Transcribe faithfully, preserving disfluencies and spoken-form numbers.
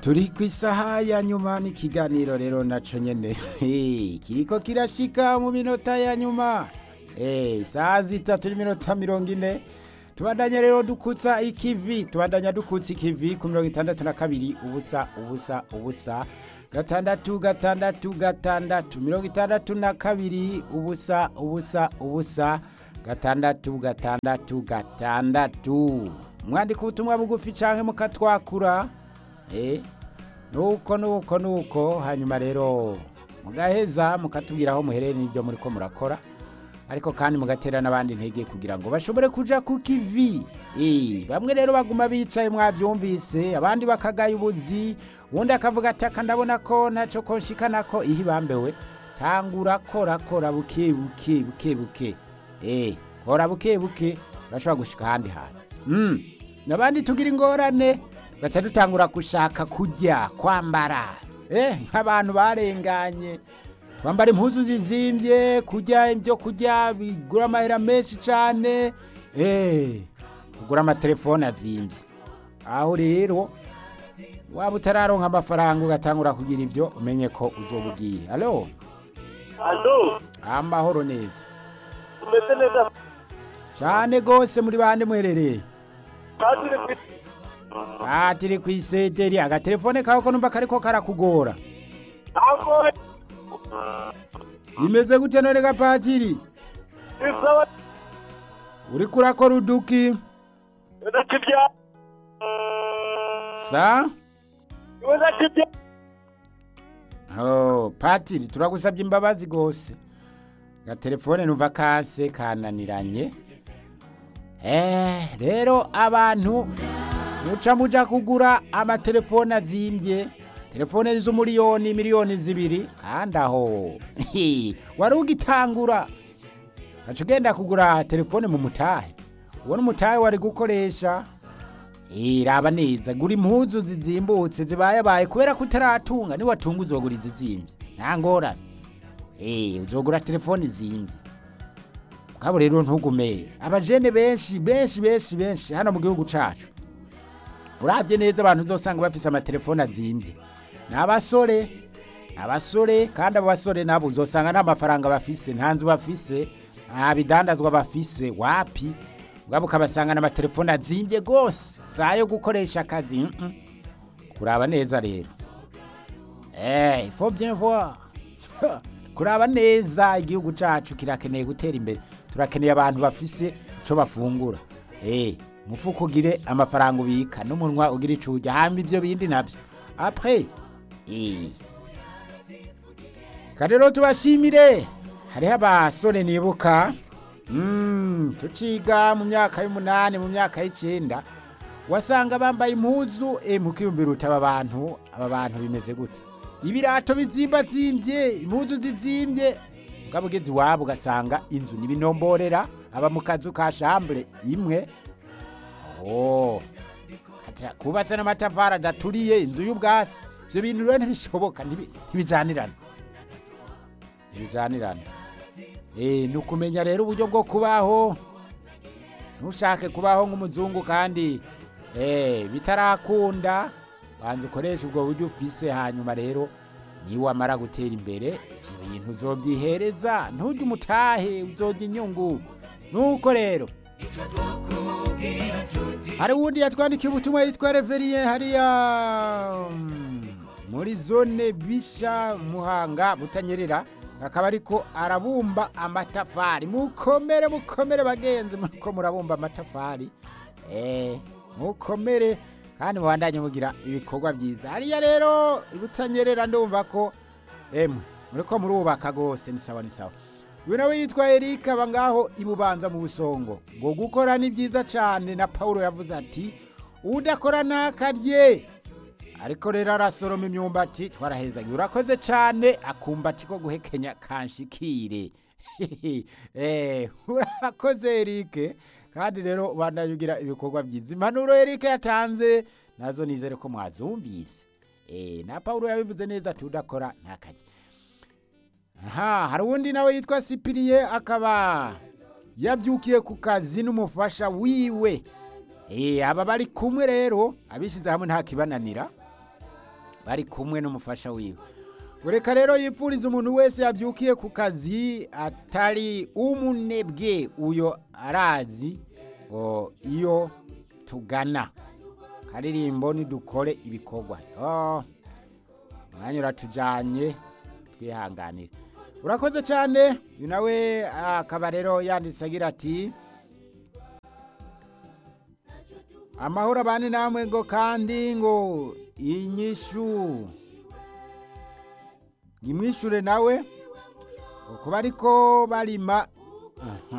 turi ku isaha ya nyuma n'ikiganiro rero naco nyene kiriko kirashika mu minota ya nyuma saa zitatu n'iminota mirongo ine tubandanya rero dukutsa ikivi tubandanya dukutsa ikivi ku mirongo itandatu na kabiri ubusa ubusa ubusa gatandatu gatandatu gatandatu mirongo itandatu na kabiri ubusa ubusa ubusa gatandatu gatandatu gatandatu mwandika ubutumwa bugufi canke mukatwakura eh nuko nuko nuko hanyuma rero mugaheza mukatubwira aho muhereye n'ibyo muri ko murakora ariko kandi mugatera n'abandi intege kugira ngo bashobore kuja ku kivi eh bamwe rero baguma bicaye mwavyumvise abandi bakagaye ubuzi wundi akavuga ati ndabona ko ntaco konshikana ko ihibambewe tangura kora kora buke buke buke buke eh kora buke buke bashobora gushika handi handi mm nabandi tugira ingorane gacha dutangura gushaka kujya kwambara eh nk'abantu barenganye kwambara impuzu zizimvye kujya ibyo kujya bigura amahera menshi cyane eh kugura amatelefone azimvye aho rero waba utararonka amafaranga ugatangura kugira ibyo umenye ko uzobugiye allo allo amahoro neza umeze neza cyane gose muri bande mwerereye Padiri Ah tiri kwisederi agatelefone kawe ko numva kariko karakugora Aho Imeze gute none ga Padiri Isawa Uri kurakora uduki Ndakibya Sa Ndakibya Oh Padiri turagusabye imbabazi gose ga telefone numva kase kananiranye Eh rero abantu muca muja kugura amatelefone azimvye telefone z'umuriyoni miliyoni zibiri kandi aho wari ugitangura aca ugenda kugura telefone mu mutahe ubona umutahe wari gukoresha iraba neza gura impuzu zizimbutse zibayabaye kubera ko utaratunga niwatunga uzogura izizimvye nta ngorane eh uzogura telefone zimvye kabo rero ntugume abajene benshi benshi benshi benshi hano mu gihugu cacu uravye neza abantu uzosanga bafise amatelefone azimvye n'abasore abasore kandi abo basore nabo uzosanga nta mafaranga bafise nta nzu bafise nta bidandazwa bafise wapi ugabo ukabasanga n'amatelefone azimvye gose sayo gukoresha akazi mm -mm. kuraba neza rero eh il faut bien voir kuraba neza igihugu cacu kirakeneye gutera imbere turakeneye abantu bafise ico bafungura eh mufuko ugire amafaranga ubika n'umunwa ugira icuja hamba ivyo bindi navyo après eh kadero tubashimire hariho abasore nibuka mm tuciga mu myaka y'umunani mu myaka y'icenda wasanga bambaye impuzu eh mukiyumbira utaba abantu aba bantu bimeze gute ibirato bizimba zimvye impuzu zizimvye ugabugezi wabo ugasanga inzu nibinomborera aba mu kazu ka chambre imwe Oh, kubatse n'amatafara daturiye inzu y'ubwasi ivyo bintu rero ntibishoboka ntibijanirana ntibijanirana eh nukumenya rero uburyo bwo kubaho ntushake kubaho nk'umuzungu kandi eh bitarakunda banze ukoresha ubwo buryo ufise hanyuma rero niwe amara gutera imbere ivyo bintu uzobyihereza ntujye umutahe uzojya inyungu nuko rero hari wundi yatwandikiye ubutumwa yitwa Reveriye hariya muri zone bisha Muhanga Butanyerera akaba ariko arabumba amatafari mukomere mukomere bagenzi muko murabumba amatafari eh mukomere kandi mubandanye mugira ibikorwa byiza hariya rero Butanyerera ndumva ko emwe muriko murubaka gose ni sawa ni sawa Wina witwa Erika bangaho ibubanza mu busongo ngo gukora ni byiza cyane na Paulo yavuze ati udakora nakarye ariko rero arasoroma imyumbati twarahezanye urakoze cyane akumbati ko guhekenya kanshikire eh urakoze Erike kandi rero bandanyugira ibikorwa byiza impanuro Erike yatanze nazo nizere ko mwazumvise eh na Paulo yabivuze neza ati udakora nakarye Aha, hari undi nawe yitwa Sipiriye akaba yabyukiye ku kazi n'umufasha wiwe. Eh aba bari kumwe rero abishize hamwe nta kibananira. bari kumwe n'umufasha wiwe. Ureka rero yipfuriza umuntu wese yabyukiye ku kazi atari umunebwe, uyo arazi o iyo tugana. Karirimbo nidukore ibikorwa. Oh, mwanya uratujanye twihanganira. Urakoze cyane. Uyu nawe akaba rero yanditse agira ati amahoro abane namwe ngo kandi ngo inyishu imwishure nawe kuba ariko barima. Aha.